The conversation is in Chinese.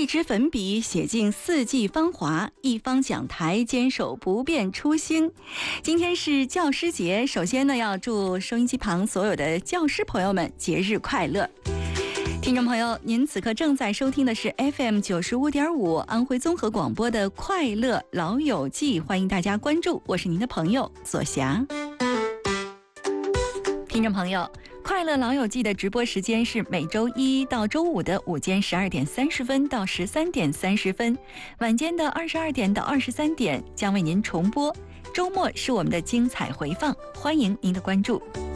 一支粉笔写尽四季芳华，一方讲台坚守不变初心。今天是教师节，首先呢，要祝收音机旁所有的教师朋友们节日快乐。听众朋友，您此刻正在收听的是 FM 95.5安徽综合广播的快乐老友记，欢迎大家关注，我是您的朋友左霞。听众朋友，快乐老友记的直播时间是每周一到周五的午间12点30分到13点30分，晚间的22点到23点将为您重播，周末是我们的精彩回放，欢迎您的关注。